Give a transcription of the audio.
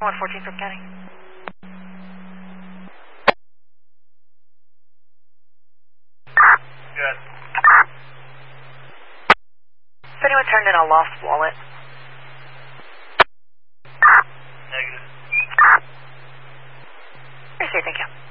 114 from County. Good. Has anyone turned in a lost wallet? Negative. Appreciate it, thank you.